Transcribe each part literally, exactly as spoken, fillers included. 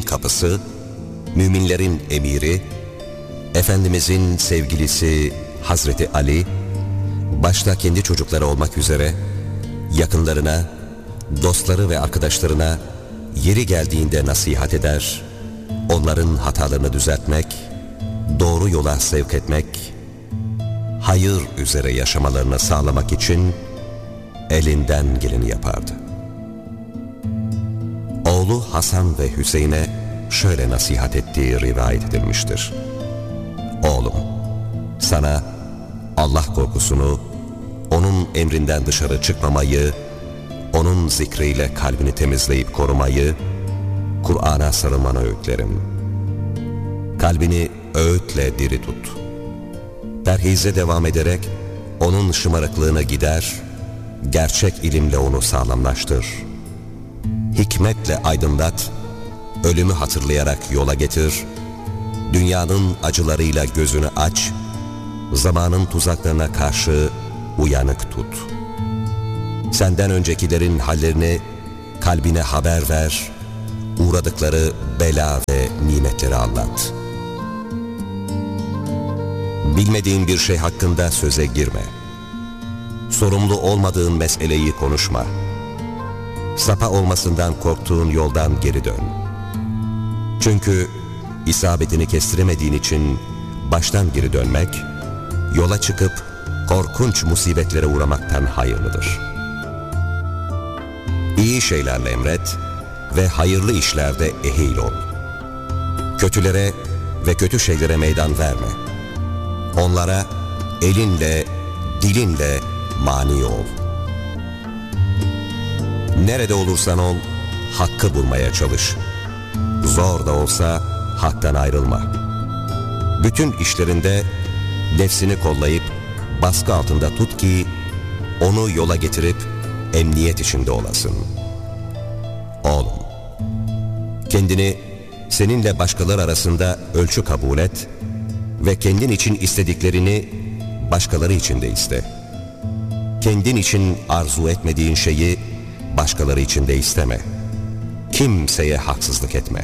kapısı, müminlerin emiri, Efendimizin sevgilisi Hazreti Ali, başta kendi çocukları olmak üzere yakınlarına, dostları ve arkadaşlarına yeri geldiğinde nasihat eder, onların hatalarını düzeltmek, doğru yola sevk etmek, hayır üzere yaşamalarını sağlamak için elinden geleni yapardı. Oğlu Hasan ve Hüseyin'e şöyle nasihat ettiği rivayet edilmiştir. Oğlum, sana Allah korkusunu, onun emrinden dışarı çıkmamayı, onun zikriyle kalbini temizleyip korumayı, Kur'an'a sarılmanı öğütlerim. Kalbini öğütle diri tut. Perhize devam ederek onun şımarıklığını gider, gerçek ilimle onu sağlamlaştır. Hikmetle aydınlat, ölümü hatırlayarak yola getir, dünyanın acılarıyla gözünü aç, zamanın tuzaklarına karşı uyanık tut. Senden öncekilerin hallerini kalbine haber ver, uğradıkları bela ve nimetleri anlat. Bilmediğin bir şey hakkında söze girme. Sorumlu olmadığın meseleyi konuşma. Sapa olmasından korktuğun yoldan geri dön. Çünkü isabetini kestiremediğin için baştan geri dönmek, yola çıkıp korkunç musibetlere uğramaktan hayırlıdır. İyi şeylerle emret ve hayırlı işlerde ehil ol. Kötülere ve kötü şeylere meydan verme. Onlara elinle, dilinle mani ol. Nerede olursan ol, hakkı bulmaya çalış. Zor da olsa haktan ayrılma. Bütün işlerinde nefsini kollayıp baskı altında tut ki onu yola getirip emniyet içinde olasın. Oğlum, kendini seninle başkaları arasında ölçü kabul et ve kendin için istediklerini başkaları için de iste. Kendin için arzu etmediğin şeyi başkaları için de isteme. Kimseye haksızlık etme.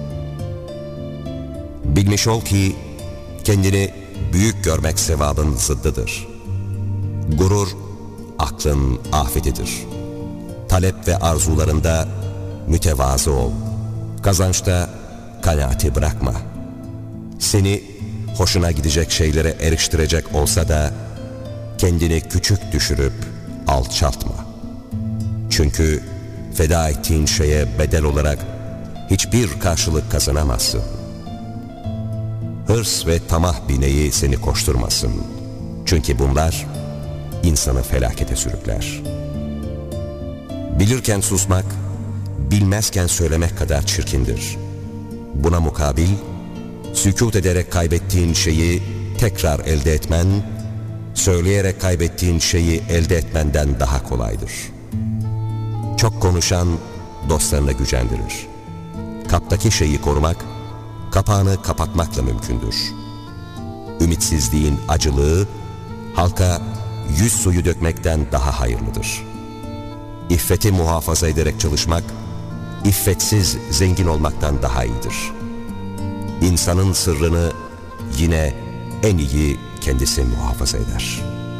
Bilmiş ol ki kendini büyük görmek sevabın zıddıdır. Gurur, aklın afetidir. Talep ve arzularında mütevazı ol. Kazançta kanaati bırakma. Seni hoşuna gidecek şeylere eriştirecek olsa da kendini küçük düşürüp alçaltma. Çünkü feda ettiğin şeye bedel olarak hiçbir karşılık kazanamazsın. Hırs ve tamah bineği seni koşturmasın. Çünkü bunlar insanı felakete sürükler. Bilirken susmak, bilmezken söylemek kadar çirkindir. Buna mukabil, sükût ederek kaybettiğin şeyi tekrar elde etmen, söyleyerek kaybettiğin şeyi elde etmenden daha kolaydır. Çok konuşan dostlarını gücendirir. Kaptaki şeyi korumak, kapağını kapatmakla mümkündür. Ümitsizliğin acılığı, halka yüz suyu dökmekten daha hayırlıdır. İffeti muhafaza ederek çalışmak, iffetsiz zengin olmaktan daha iyidir. İnsanın sırrını yine en iyi kendisi muhafaza eder.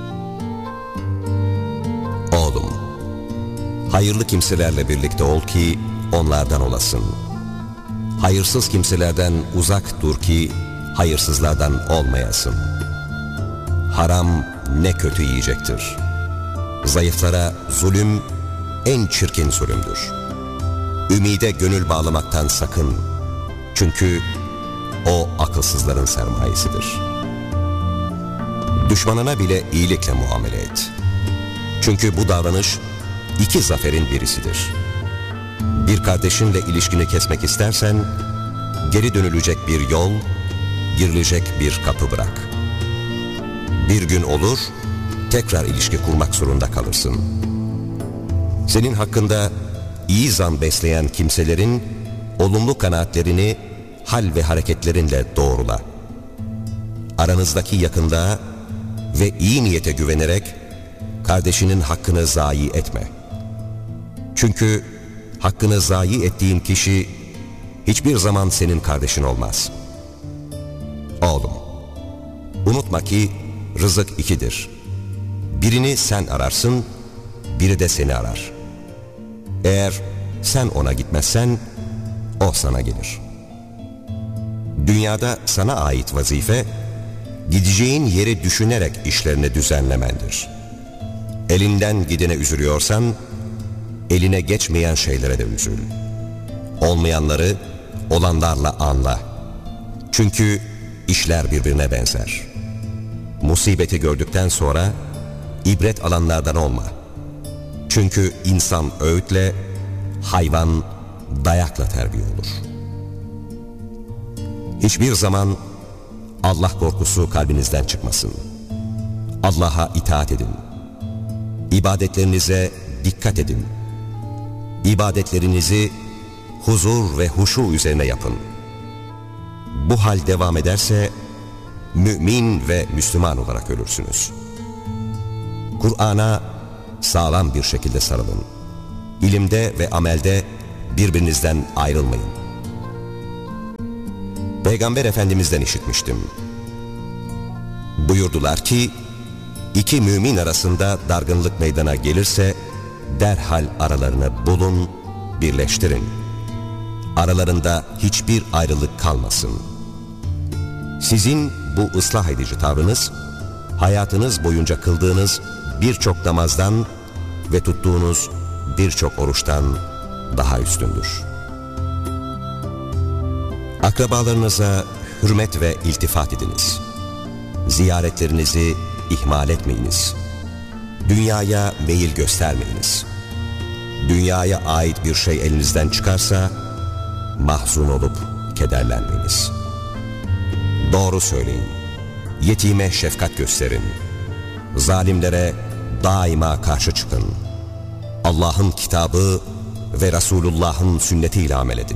Oğlum, hayırlı kimselerle birlikte ol ki onlardan olasın. Hayırsız kimselerden uzak dur ki hayırsızlardan olmayasın. Haram ne kötü yiyecektir. Zayıflara zulüm en çirkin zulümdür. Ümide gönül bağlamaktan sakın. Çünkü o akılsızların sermayesidir. Düşmanına bile iyilikle muamele et. Çünkü bu davranış iki zaferin birisidir. Bir kardeşinle ilişkini kesmek istersen, geri dönülecek bir yol, girilecek bir kapı bırak. Bir gün olur, tekrar ilişki kurmak zorunda kalırsın. Senin hakkında iyi zan besleyen kimselerin olumlu kanaatlerini hal ve hareketlerinle doğrula. Aranızdaki yakınlığa ve iyi niyete güvenerek kardeşinin hakkını zayi etme. Çünkü hakkını zayi ettiğin kişi hiçbir zaman senin kardeşin olmaz. Oğlum, unutma ki rızık ikidir. Birini sen ararsın, biri de seni arar. Eğer sen ona gitmezsen, o sana gelir. Dünyada sana ait vazife, gideceğin yeri düşünerek işlerini düzenlemendir. Elinden gidene üzülüyorsan, eline geçmeyen şeylere de üzül. Olmayanları olanlarla anla. Çünkü işler birbirine benzer. Musibeti gördükten sonra ibret alanlardan olma. Çünkü insan öğütle, hayvan dayakla terbiye olur. Hiçbir zaman Allah korkusu kalbinizden çıkmasın. Allah'a itaat edin. İbadetlerinize dikkat edin. İbadetlerinizi huzur ve huşu üzerine yapın. Bu hal devam ederse mümin ve Müslüman olarak ölürsünüz. Kur'an'a sağlam bir şekilde sarılın. İlimde ve amelde birbirinizden ayrılmayın. Peygamber Efendimiz'den işitmiştim. Buyurdular ki, iki mümin arasında dargınlık meydana gelirse, derhal aralarını bulun, birleştirin. Aralarında hiçbir ayrılık kalmasın. Sizin bu ıslah edici tavrınız, hayatınız boyunca kıldığınız birçok namazdan ve tuttuğunuz birçok oruçtan daha üstündür. Akrabalarınıza hürmet ve iltifat ediniz. Ziyaretlerinizi ihmal etmeyiniz. Dünyaya meyil göstermeyiniz. Dünyaya ait bir şey elinizden çıkarsa, mahzun olup kederlenmeyiniz. Doğru söyleyin. Yetime şefkat gösterin. Zalimlere daima karşı çıkın. Allah'ın kitabı ve Resulullah'ın sünnetiyle amel edin.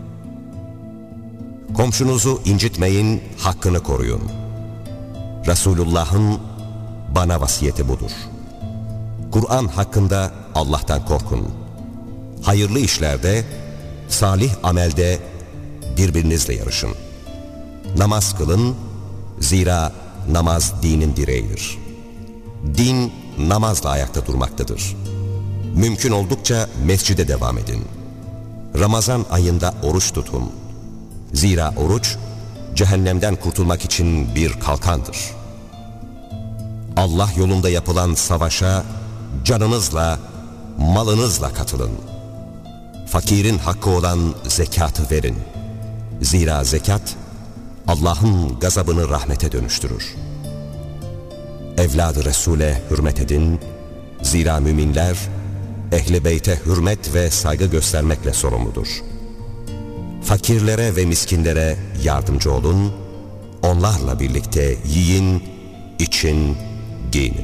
Komşunuzu incitmeyin, hakkını koruyun. Resulullah'ın bana vasiyeti budur. Kur'an hakkında Allah'tan korkun. Hayırlı işlerde, salih amelde birbirinizle yarışın. Namaz kılın, zira namaz dinin direğidir. Din namazla ayakta durmaktadır. Mümkün oldukça mescide devam edin. Ramazan ayında oruç tutun. Zira oruç, cehennemden kurtulmak için bir kalkandır. Allah yolunda yapılan savaşa canınızla, malınızla katılın. Fakirin hakkı olan zekatı verin. Zira zekat, Allah'ın gazabını rahmete dönüştürür. Evladı Resul'e hürmet edin. Zira müminler, Ehl-i Beyt'e hürmet ve saygı göstermekle sorumludur. Fakirlere ve miskinlere yardımcı olun. Onlarla birlikte yiyin, için, giyinin.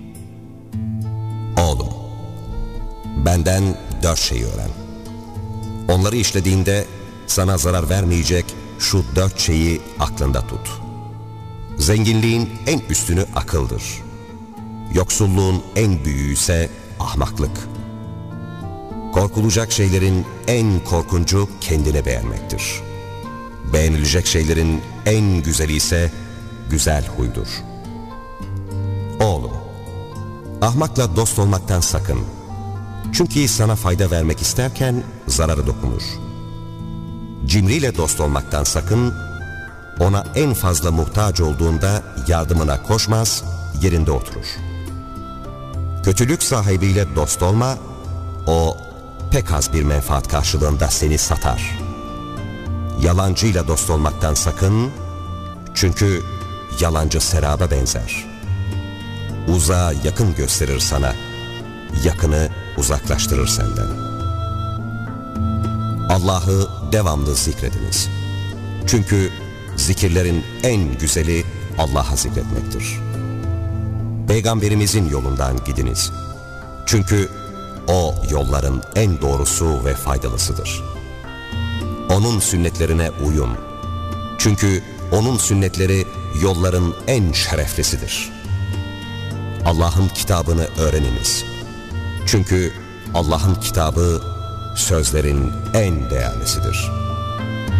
Oğlum, benden dört şeyi öğren. Onları işlediğinde sana zarar vermeyecek şu dört şeyi aklında tut. Zenginliğin en üstünü akıldır. Yoksulluğun en büyüğü ise ahmaklık. Korkulacak şeylerin en korkuncu kendini beğenmektir. Beğenilecek şeylerin en güzeli ise güzel huydur. Oğlum, ahmakla dost olmaktan sakın. Çünkü sana fayda vermek isterken zararı dokunur. Cimriyle dost olmaktan sakın. Ona en fazla muhtaç olduğunda yardımına koşmaz, yerinde oturur. Kötülük sahibiyle dost olma, o pek az bir menfaat karşılığında seni satar. Yalancıyla dost olmaktan sakın, çünkü yalancı seraba benzer. Uzağa yakın gösterir sana, yakını uzaklaştırır senden. Allah'ı devamlı zikrediniz. Çünkü zikirlerin en güzeli Allah'a zikretmektir. Peygamberimizin yolundan gidiniz. Çünkü o yolların en doğrusu ve faydalısıdır. Onun sünnetlerine uyun. Çünkü onun sünnetleri yolların en şereflisidir. Allah'ın kitabını öğreniniz. Çünkü Allah'ın kitabı sözlerin en değerlisidir.